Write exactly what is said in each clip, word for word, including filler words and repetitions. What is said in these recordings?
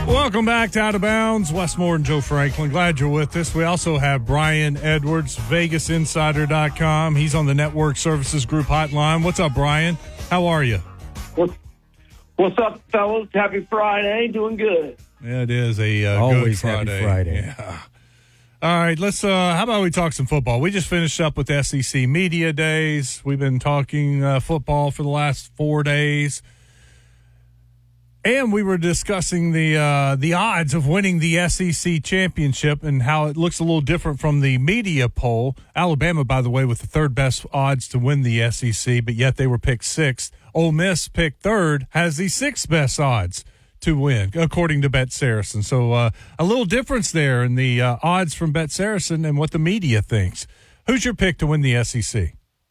Welcome back to Out of Bounds. Wes Moore and Joe Franklin. Glad you're with us. We also have Brian Edwards, Vegas Insider dot com. He's on the Network Services Group hotline. What's up, Brian? How are you? What's, what's up, fellas? Happy Friday. Doing good. Yeah, it is a uh, Always good Friday. happy Friday. Yeah. All right, let's. Uh, how about we talk some football? We just finished up with S E C Media Days. We've been talking uh, football for the last four days. And we were discussing the uh, the odds of winning the S E C championship and how it looks a little different from the media poll. Alabama, by the way, with the third best odds to win the S E C, but yet they were picked sixth. Ole Miss picked third, has the sixth best odds to win, according to Bet Saracen. So uh, a little difference there in the uh, odds from Bet Saracen and what the media thinks. Who's your pick to win the S E C?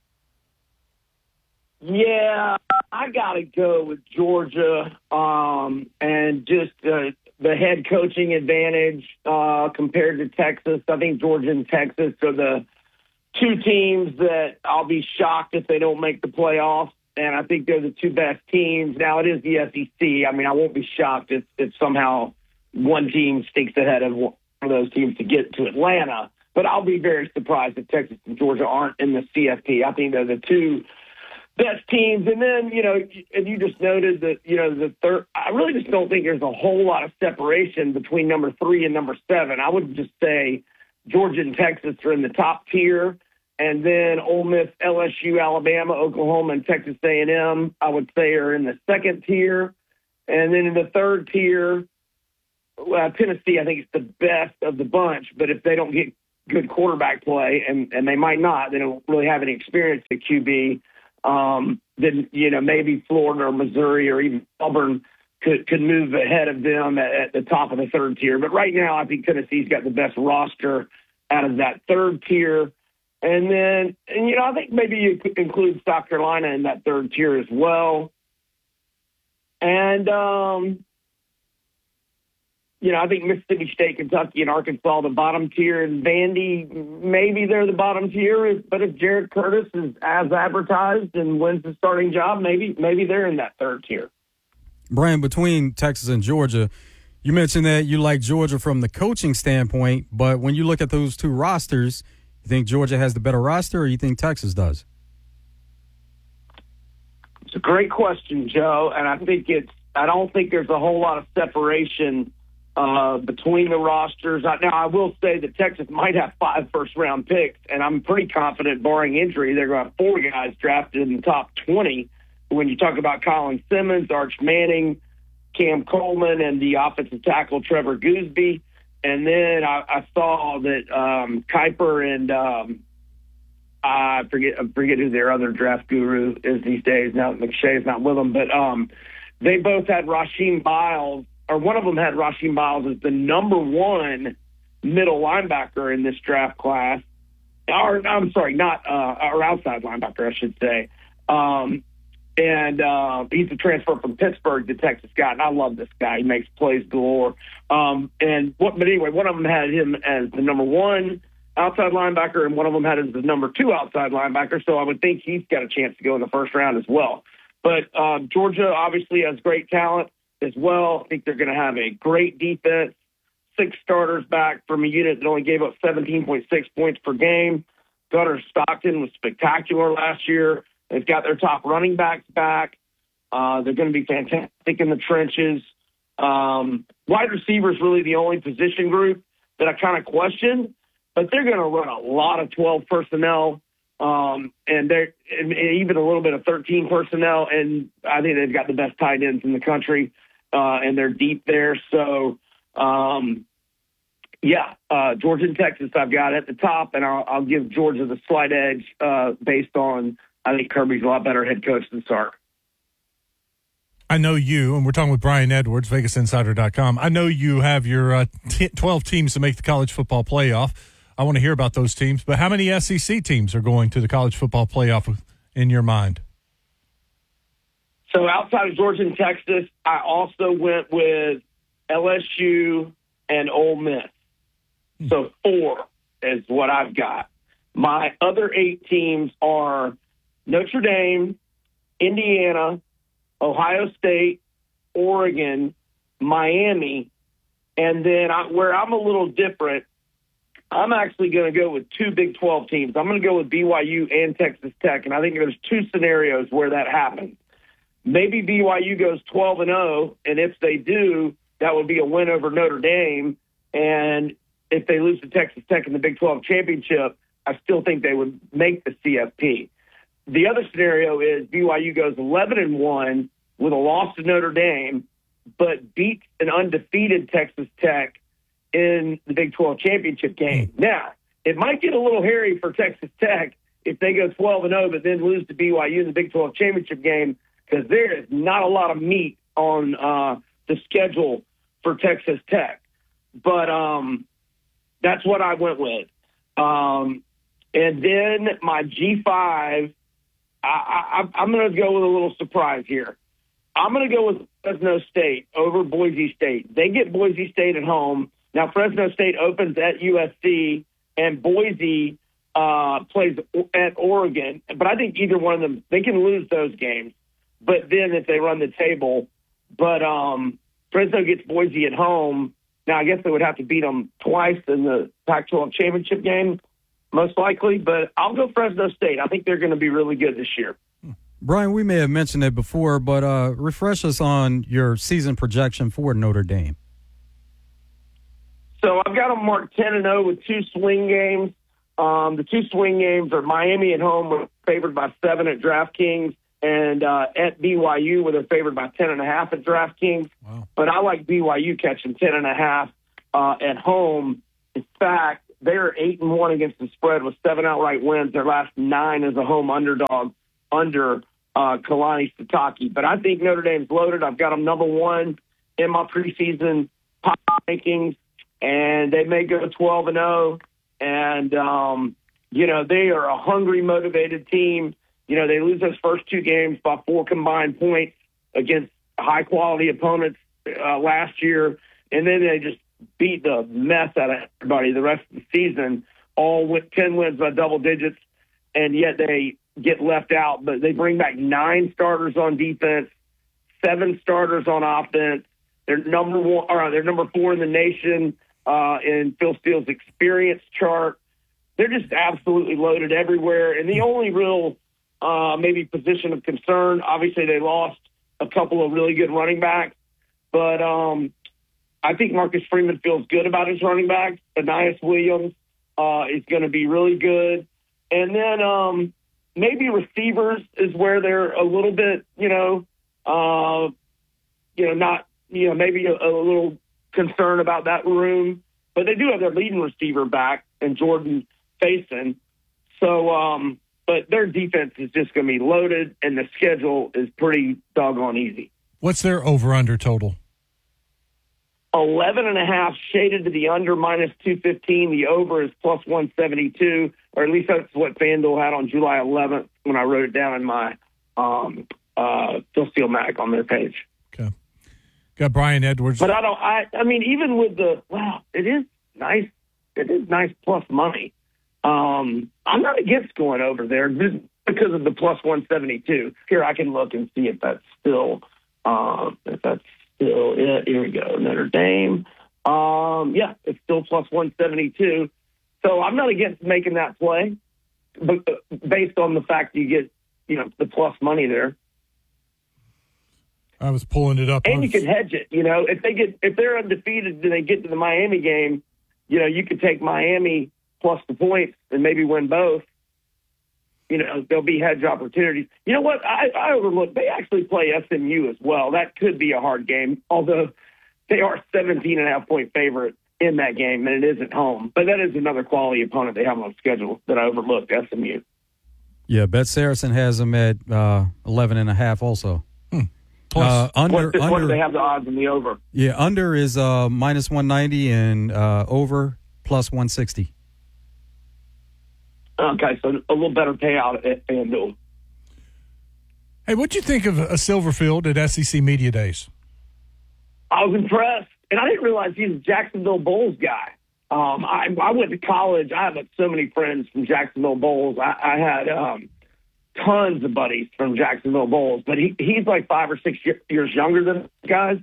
Yeah, I got to go with Georgia um, and just uh, the head coaching advantage uh, compared to Texas. I think Georgia and Texas are the two teams that I'll be shocked if they don't make the playoffs, and I think they're the two best teams. Now, it is the S E C. I mean, I won't be shocked if, if somehow one team sneaks ahead of one of those teams to get to Atlanta, but I'll be very surprised if Texas and Georgia aren't in the C F P. I think they're the two best teams. And then, you know, and you just noted that, you know, the third, I really just don't think there's a whole lot of separation between number three and number seven. I would just say Georgia and Texas are in the top tier. And then Ole Miss, L S U, Alabama, Oklahoma, and Texas A and M, I would say, are in the second tier. And then in the third tier, well, Tennessee, I think, is the best of the bunch. But if they don't get good quarterback play, and, and they might not, they don't really have any experience at Q B, Um, then, you know, maybe Florida or Missouri or even Auburn could, could move ahead of them at, at the top of the third tier. But right now, I think Tennessee's got the best roster out of that third tier. And then, and, you know, I think maybe you could include South Carolina in that third tier as well. And, um, you know, I think Mississippi State, Kentucky, and Arkansas, the bottom tier, and Vandy, maybe they're the bottom tier. But if Jared Curtis is as advertised and wins the starting job, maybe maybe they're in that third tier. Brian, between Texas and Georgia, you mentioned that you like Georgia from the coaching standpoint, but when you look at those two rosters, you think Georgia has the better roster, or you think Texas does? It's a great question, Joe, and I think it's. I don't think there's a whole lot of separation Uh, between the rosters. Now, I will say that Texas might have five first-round picks, and I'm pretty confident, barring injury, they're going to have four guys drafted in the top twenty. When you talk about Colin Simmons, Arch Manning, Cam Coleman, and the offensive tackle Trevor Gooseby. And then I, I saw that um, Kuiper and um, I forget I forget who their other draft guru is these days. Now that McShay's not with them, but um, they both had Rasheem Biles, or one of them had Rasheem Biles as the number one middle linebacker in this draft class. Or, I'm sorry, not uh, or outside linebacker, I should say. Um, and uh, he's a transfer from Pittsburgh to Texas guy, and I love this guy. He makes plays galore. Um, and what, but anyway, one of them had him as the number one outside linebacker, and one of them had him as the number two outside linebacker. So I would think he's got a chance to go in the first round as well. But uh, Georgia obviously has great talent as well. I think they're going to have a great defense. Six starters back from a unit that only gave up seventeen point six points per game. Gunnar Stockton was spectacular last year. They've got their top running backs back. Uh, they're going to be fantastic in the trenches. Um, wide receiver is really the only position group that I kind of question, but they're going to run a lot of twelve personnel. Um, and they're and even a little bit of thirteen personnel, and I think they've got the best tight ends in the country, uh, and they're deep there. So, um, yeah, uh, Georgia and Texas I've got at the top, and I'll, I'll give Georgia the slight edge uh, based on I think Kirby's a lot better head coach than Sark. I know you, and we're talking with Brian Edwards, Vegas Insider dot com. I know you have your uh, t- twelve teams to make the college football playoff. I want to hear about those teams, but how many S E C teams are going to the college football playoff in your mind? So outside of Georgia and Texas, I also went with L S U and Ole Miss. Hmm. So four is what I've got. My other eight teams are Notre Dame, Indiana, Ohio State, Oregon, Miami, And then I, where I'm a little different, I'm actually going to go with two Big twelve teams. I'm going to go with B Y U and Texas Tech, and I think there's two scenarios where that happens. Maybe B Y U goes twelve and oh, and if they do, that would be a win over Notre Dame. And if they lose to Texas Tech in the Big twelve championship, I still think they would make the C F P. The other scenario is B Y U goes eleven and one with a loss to Notre Dame, but beats an undefeated Texas Tech in the Big twelve championship game. Now, it might get a little hairy for Texas Tech if they go twelve and oh, but then lose to B Y U in the Big twelve championship game, because there is not a lot of meat on uh, the schedule for Texas Tech. But um, that's what I went with. Um, and then my G five, I, I, I'm going to go with a little surprise here. I'm going to go with Fresno State over Boise State. They get Boise State at home. Now, Fresno State opens at U S C, and Boise uh, plays at Oregon. But I think either one of them, they can lose those games. But then if they run the table, but um, Fresno gets Boise at home. Now, I guess they would have to beat them twice in the Pac twelve championship game, most likely. But I'll go Fresno State. I think they're going to be really good this year. Brian, we may have mentioned it before, but uh, refresh us on your season projection for Notre Dame. So I've got them marked ten and oh with two swing games. Um, the two swing games are Miami at home, where they're favored by seven at DraftKings, and uh, at B Y U, where they're favored by ten and a half at DraftKings. Wow. But I like B Y U catching ten and a half uh, at home. In fact, they're eight and one against the spread with seven outright wins. Their last nine as a home underdog under uh, Kalani Sitake. But I think Notre Dame's loaded. I've got them number one in my preseason pop rankings, and they may go twelve and oh. And, um, you know, they are a hungry, motivated team. You know, they lose those first two games by four combined points against high-quality opponents uh, last year, and then they just beat the mess out of everybody the rest of the season, all with ten wins by double digits, and yet they get left out. But they bring back nine starters on defense, seven starters on offense. They're number one, or they're number four in the nation uh, in Phil Steele's experience chart. They're just absolutely loaded everywhere, and the only real Uh, maybe position of concern. Obviously, they lost a couple of really good running backs, but um, I think Marcus Freeman feels good about his running backs. Anais Williams uh, is going to be really good. And then um, maybe receivers is where they're a little bit, you know, uh, you know, not, you know, maybe a, a little concerned about that room. But they do have their leading receiver back in Jordan Faison. So, um, but their defense is just going to be loaded, and the schedule is pretty doggone easy. What's their over-under total? eleven and a half, shaded to the under, minus two fifteen. The over is plus one seventy-two, or at least that's what FanDuel had on July eleventh when I wrote it down in my um, uh, Phil Steele Mac on their page. Okay. Got Brian Edwards. But I don't, I, I mean, even with the, wow, it is nice. It is nice plus money. Um, I'm not against going over there just because of the plus one seventy-two. Here, I can look and see if that's still, um, if that's still it. Here we go. Notre Dame. Um, yeah, it's still plus one seventy-two. So I'm not against making that play, but based on the fact you get, you know, the plus money there. I was pulling it up. And was... you can hedge it. You know, if they get, if they're undefeated and they get to the Miami game, you know, you could take Miami plus the points and maybe win both. You know, there'll be hedge opportunities. You know what? I, I overlooked. They actually play S M U as well. That could be a hard game, although they are seventeen and a half point favorite in that game, and it is at home. But that is another quality opponent they have on schedule that I overlooked, S M U. Yeah, Bet Saracen has them at uh, eleven and a half also. Hmm. Plus, uh, under, what, under, what do they have the odds in the over? Yeah, under is uh, minus one ninety and uh, over plus one sixty. Okay, so a little better payout at FanDuel. Hey, what'd you think of a Silverfield at S E C Media Days? I was impressed, and I didn't realize he's a Jacksonville Bulls guy. Um, I, I went to college. I have so many friends from Jacksonville Bulls. I, I had um, tons of buddies from Jacksonville Bulls, but he, he's like five or six years younger than guys.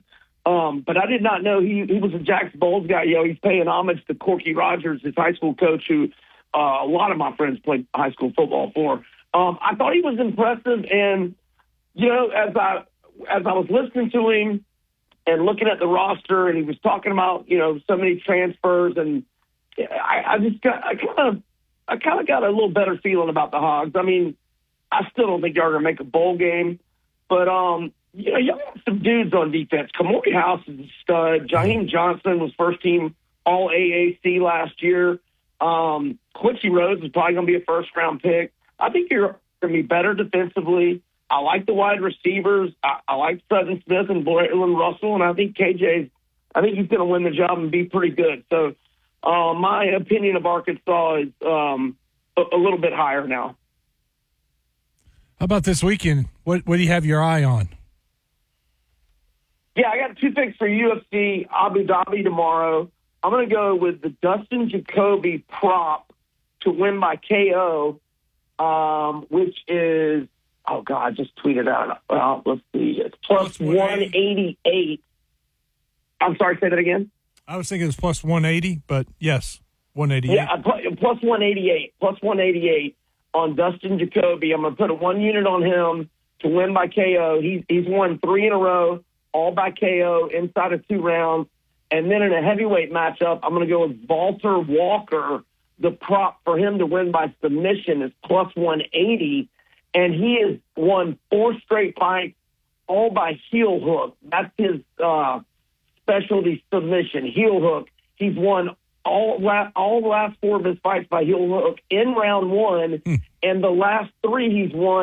Um, but I did not know he, he was a Jackson Bowles guy. You know, he's paying homage to Corky Rogers, his high school coach, who uh, a lot of my friends played high school football for. Um, I thought he was impressive, and you know, as I as I was listening to him and looking at the roster, and he was talking about you know so many transfers, and I, I just got I kind of I kind of got a little better feeling about the Hogs. I mean, I still don't think y'all are gonna make a bowl game, but um. You know, y'all have some dudes on defense. Kamori House is a stud. Jaheim Johnson was first team All A A C last year. Um, Quincy Rose is probably going to be a first round pick. I think you're going to be better defensively. I like the wide receivers. I, I like Sutton Smith and Braylon Russell, and I think K J's. I think he's going to win the job and be pretty good. So, uh, my opinion of Arkansas is um, a, a little bit higher now. How about this weekend? What What do you have your eye on? Yeah, I got two picks for U F C Abu Dhabi tomorrow. I'm going to go with the Dustin Jacoby prop to win by K O, um, which is, oh, God, I just tweeted out. Uh, let's see. It's plus, plus one eighty-eight. I'm sorry, say that again? I was thinking it was plus one eighty, but yes, one eighty-eight. Yeah, plus one eighty-eight. Plus one eighty-eight on Dustin Jacoby. I'm going to put a one unit on him to win by K O. He's, he's won three in a row. All by K O inside of two rounds. And then in a heavyweight matchup, I'm going to go with Walter Walker. The prop for him to win by submission is plus one eighty. And he has won four straight fights, all by heel hook. That's his uh, specialty submission, heel hook. He's won all, la- all the last four of his fights by heel hook in round one. Hmm. And the last three he's won